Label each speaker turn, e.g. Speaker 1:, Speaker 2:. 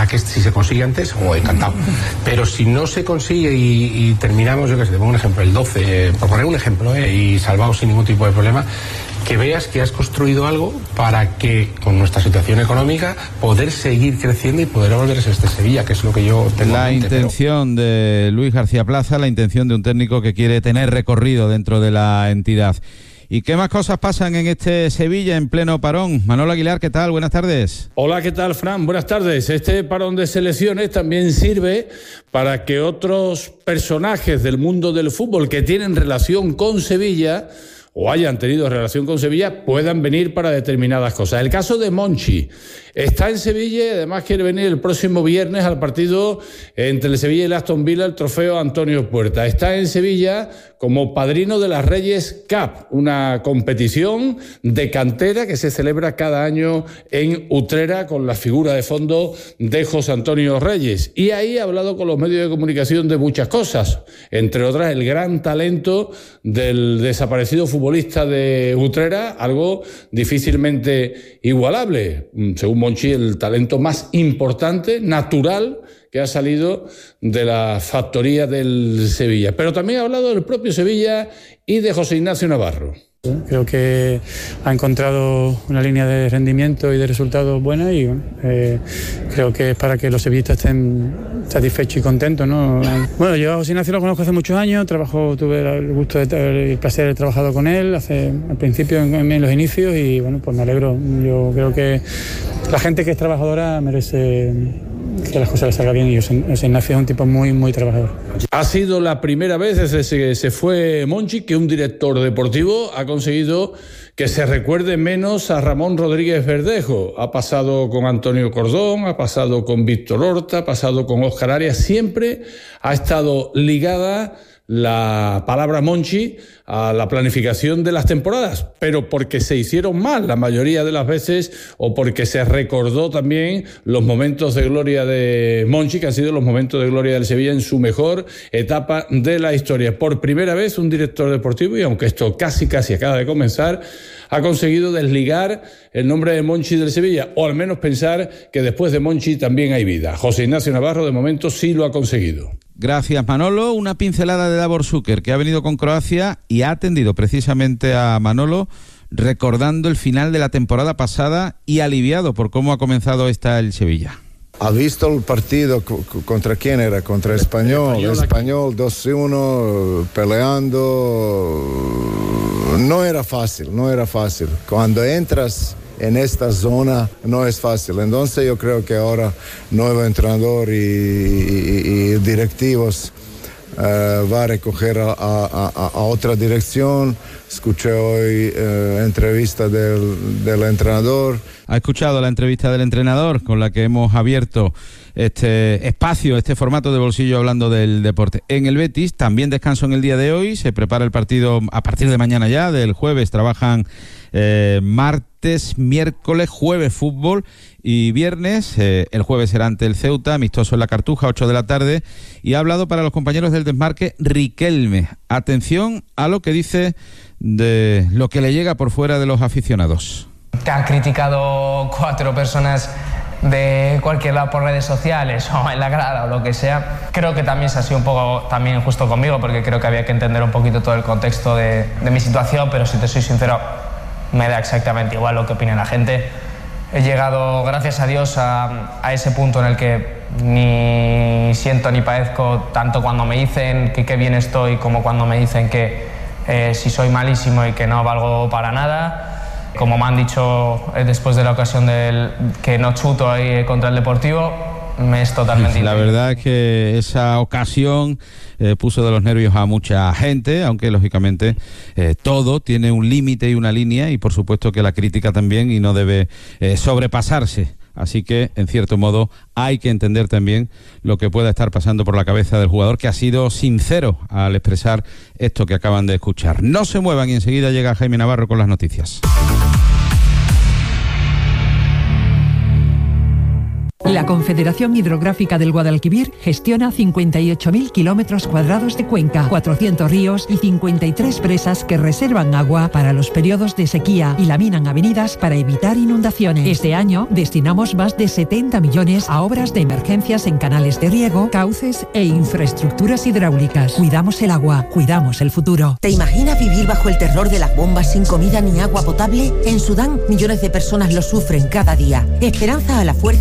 Speaker 1: ojalá que si se consigue antes, encantado. Pero si no se consigue y terminamos, yo que sé, te pongo un ejemplo, el 12, por poner un ejemplo, y salvado sin ningún tipo de problema, que veas que has construido algo para que, con nuestra situación económica, poder seguir creciendo y poder volver a ser este Sevilla, que es lo que yo tengo
Speaker 2: la
Speaker 1: en mente.
Speaker 2: Intención de Luis García Plaza, la intención de un técnico que quiere tener recorrido dentro de la entidad. ¿Y qué más cosas pasan en este Sevilla en pleno parón? Manolo Aguilar, ¿qué tal? Buenas tardes.
Speaker 3: Hola, ¿qué tal, Fran? Buenas tardes. Este parón de selecciones también sirve para que otros personajes del mundo del fútbol que tienen relación con Sevilla o hayan tenido relación con Sevilla puedan venir para determinadas cosas. El caso de Monchi está en Sevilla y además quiere venir el próximo viernes al partido entre el Sevilla y el Aston Villa, el trofeo Antonio Puerta. Está en Sevilla como padrino de la Reyes Cup, una competición de cantera que se celebra cada año en Utrera con la figura de fondo de José Antonio Reyes. Y ahí ha hablado con los medios de comunicación de muchas cosas, entre otras el gran talento del desaparecido futbolista de Utrera, algo difícilmente igualable. Según Monchi, el talento más importante, natural, que ha salido de la factoría del Sevilla. Pero también ha hablado del propio Sevilla y de José Ignacio Navarro.
Speaker 4: Creo que ha encontrado una línea de rendimiento y de resultados buena y creo que es para que los sevillistas estén satisfechos y contentos, ¿no? Bueno, yo a José Ignacio lo conozco hace muchos años, tuve el gusto y el placer de haber trabajado con él al principio, en los inicios, y bueno, pues me alegro. Yo creo que la gente que es trabajadora merece que las cosas les salgan bien, y José Ignacio es un tipo muy, muy trabajador.
Speaker 3: Ha sido la primera vez desde que se fue Monchi que un director deportivo ha conseguido que se recuerde menos a Ramón Rodríguez Verdejo. Ha pasado con Antonio Cordón, ha pasado con Víctor Horta, ha pasado con Óscar Arias. Siempre ha estado ligada la palabra Monchi a la planificación de las temporadas, pero porque se hicieron mal la mayoría de las veces o porque se recordó también los momentos de gloria de Monchi, que han sido los momentos de gloria del Sevilla en su mejor etapa de la historia. Por primera vez un director deportivo, y aunque esto casi acaba de comenzar, ha conseguido desligar el nombre de Monchi del Sevilla, o al menos pensar que después de Monchi también hay vida. José Ignacio Navarro de momento sí lo ha conseguido.
Speaker 2: Gracias, Manolo. Una pincelada de Davor Šuker, que ha venido con Croacia y ha atendido precisamente a Manolo, recordando el final de la temporada pasada y aliviado por cómo ha comenzado el Sevilla.
Speaker 5: ¿Ha visto el partido contra quién era? Contra Español 2-1, peleando. No era fácil. Cuando entras en esta zona no es fácil. Entonces yo creo que ahora nuevo entrenador y directivos va a recoger a otra dirección. Escuché hoy entrevista del entrenador.
Speaker 2: Ha escuchado la entrevista del entrenador con la que hemos abierto este espacio, este formato de Bolsillo hablando del deporte. En el Betis también descanso en el día de hoy, se prepara el partido a partir de mañana ya, del jueves trabajan martes, miércoles, jueves fútbol y viernes, el jueves será ante el Ceuta, amistoso en la Cartuja, 8 de la tarde, y ha hablado para los compañeros del Desmarque Riquelme. Atención a lo que dice de lo que le llega por fuera de los aficionados.
Speaker 6: Te han criticado 4 personas de cualquier lado por redes sociales o en la grada o lo que sea. Creo que también se ha sido un poco también injusto conmigo, porque creo que había que entender un poquito todo el contexto de mi situación, pero si te soy sincero, me da exactamente igual lo que opine la gente. He llegado, gracias a Dios, a ese punto en el que ni siento ni padezco, tanto cuando me dicen que qué bien estoy como cuando me dicen que si soy malísimo y que no valgo para nada. Como me han dicho después de la ocasión que no chuto ahí contra el Deportivo, me es totalmente
Speaker 2: La verdad es que esa ocasión puso de los nervios a mucha gente, aunque lógicamente todo tiene un límite y una línea, y por supuesto que la crítica también, y no debe sobrepasarse. Así que, en cierto modo, hay que entender también lo que pueda estar pasando por la cabeza del jugador, que ha sido sincero al expresar esto que acaban de escuchar. No se muevan y enseguida llega Jaime Navarro con las noticias.
Speaker 7: La Confederación Hidrográfica del Guadalquivir gestiona 58.000 kilómetros cuadrados de cuenca, 400 ríos y 53 presas que reservan agua para los periodos de sequía y laminan avenidas para evitar inundaciones. Este año destinamos más de 70 millones a obras de emergencias en canales de riego, cauces e infraestructuras hidráulicas. Cuidamos el agua, cuidamos el futuro.
Speaker 8: ¿Te imaginas vivir bajo el terror de las bombas sin comida ni agua potable? En Sudán, millones de personas lo sufren cada día. Esperanza a la fuerza